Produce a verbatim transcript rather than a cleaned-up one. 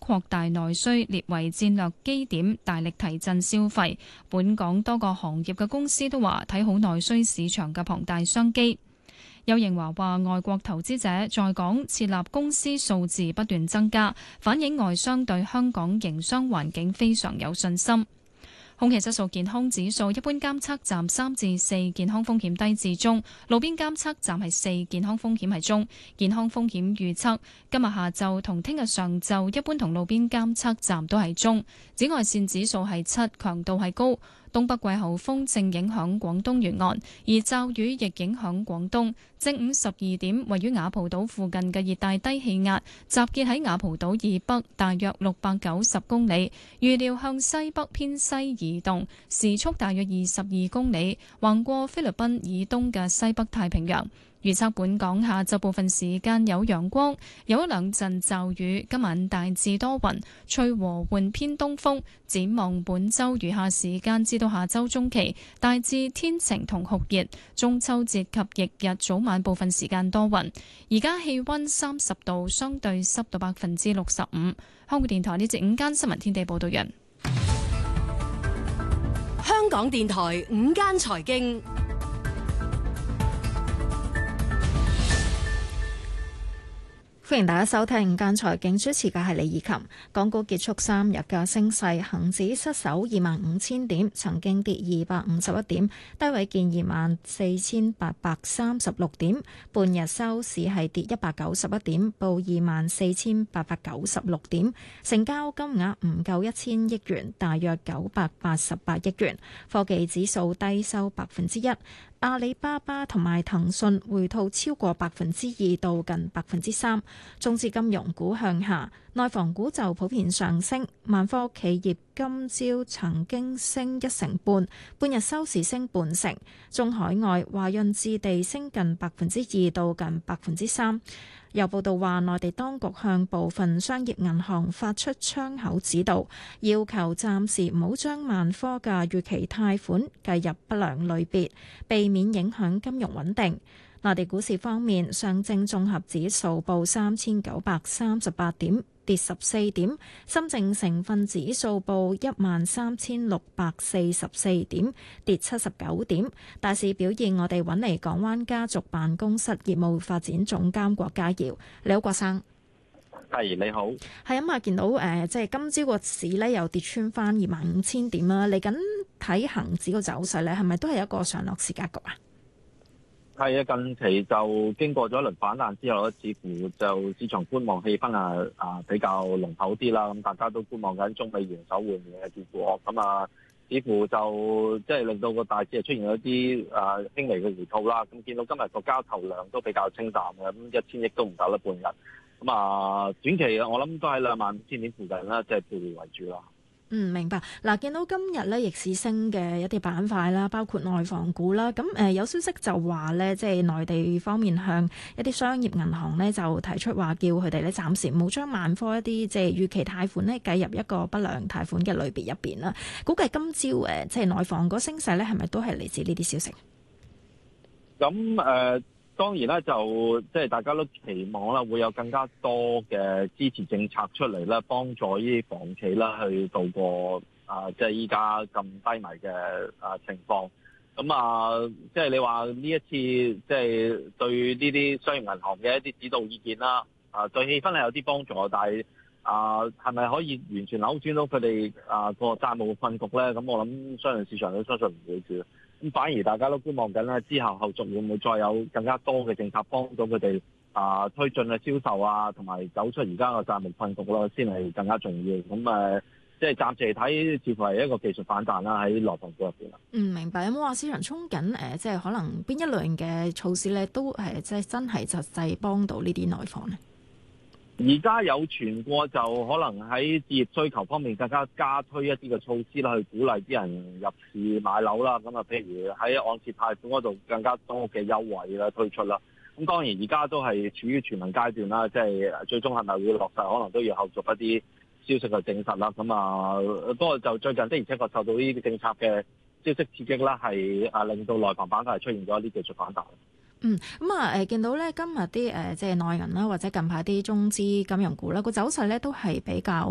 擴大內需列為戰略基點，大力提振消費。本港多個行業嘅公司都話睇好內需市場嘅龐大商機。邱應華話：外國投資者在港設立公司數字不斷增加，反映外商對香港營商環境非常有信心。空氣質素健康指數一般監測站三至四，健康風險低至中；路邊監測站係四，健康風險係中。健康風險預測今日下晝同聽日上晝一般同路邊監測站都係中。紫外線指數係七，強度係高。東北季候風正影響廣東沿岸，而驟雨亦影響廣東。正午十二點，位於雅蒲島附近嘅熱帶低氣壓集結喺雅蒲島以北大約六百九十公里，預料向西北偏西移動，時速大約二十二公里，橫過菲律賓以東嘅西北太平洋。預測本港下晝部分時間有陽光，有一兩陣驟雨。今晚大致多雲，吹和緩偏東風。展望本週餘下時間至到下週中期，大致天晴同酷熱。中秋節及翌日早晚部分時間多雲。而家氣溫三十度，相對濕度百分之六十五。香港電台呢節午間新聞天地報道人。 香港電台午間財經。 歡迎大家收聽午間財經，主持嘅係李以琴。港股結束三日嘅升勢，恒指失守二萬五千點，曾經跌二百五十一點，低位見二萬四千八百三十六點。半日收市係跌一百九十一點，報二萬四千八百九十六點。成交金額唔夠一千億元，大約九百八十八億元。科技指數低收百分之一。阿里巴巴同埋騰訊回吐超過百分之二到近百分之三，中資金融股向下，內房股就普遍上升。萬科企業今朝曾經升一成半，半日收市升半成。中海外、華潤置地升近百分之二到近百分之三。有報道話，內地當局向部分商業銀行發出窗口指導，要求暫時唔好將萬科嘅逾期貸款計入不良類別，避免影響金融穩定。內地股市方面，上證綜合指數報三千九百三十八點，跌十四點；深證成分指數報一萬三千六百四十四點，跌七十九點。大市表現，我哋揾嚟港灣家族辦公室業務發展總監郭家耀，你好，郭生。 係你好。 係咁啊，見到誒、呃，即係今朝個市咧又跌穿翻二萬五千點啦。嚟緊睇恒指個走勢咧，係咪都係一個上落市格局啊？ 係啊，近期就經過咗一輪反彈之後咧，似乎就市場觀望氣氛啊啊比較濃厚啲啦。咁大家都觀望緊中美元首會面嘅結果。咁啊，似乎就即係令到個大市係出現咗一啲啊輕微嘅回吐啦。咁見到今日個交投量都比較清淡嘅，咁一千億都唔夠啦半日。咁啊，短期我諗都喺兩萬五千點附近啦，即係徘徊為主啦。 嗯，明白。嗱，見到今日咧逆市升嘅一啲板塊啦，包括內房股啦。咁誒、呃、有消息就話咧，即係內地方面向一啲商業銀行咧，就提出話叫佢哋咧暫時唔好將萬科一啲即係逾期貸款咧計入一個不良貸款嘅類別入邊啦。估計今朝誒即係內房嗰升勢咧，係咪都係嚟自呢啲消息？ 咁誒。呃當然啦，就即係大家都期望啦，會有更加多嘅支持政策出嚟啦，幫助呢啲房企啦去度過啊，即係依家咁低迷嘅啊情況。咁啊，即係你話呢一次即係對呢啲商業銀行嘅一啲指導意見啦，啊對氣氛係有啲幫助，但係啊係咪可以完全扭轉到佢哋啊個債務困局咧？咁我諗相信市場都相信唔會住。咁反而大家都觀望緊啦，之後後續會唔會再有更加多嘅政策幫到佢哋啊推進嘅銷售啊，同埋走出而家個債務困局咯，先係更加重要。咁誒，即係暫時嚟睇，似乎係一個技術反彈啦，喺內房股入邊啦。嗯， 明白。有冇話市場憧憬誒，即係可能邊一類嘅措施咧，都誒即係真係實際幫到呢啲內房咧？ 而家有傳過就可能喺置業需求方面更加加推一啲嘅措施啦，去鼓勵啲人入市買樓啦。咁啊，譬如喺按揭貸款嗰度更加多嘅優惠啦推出啦。咁當然而家都係處於全民階段啦，即係最終係咪會落實，可能都要後續一啲消息去證實啦。咁啊，不過就最近的而且確受到呢啲政策嘅消息刺激啦，係啊令到內房板塊出現咗一啲技術反彈。 嗯，咁啊，誒見到咧今日啲誒即係內銀啦，或者近排啲中資金融股啦，個走勢咧都係比較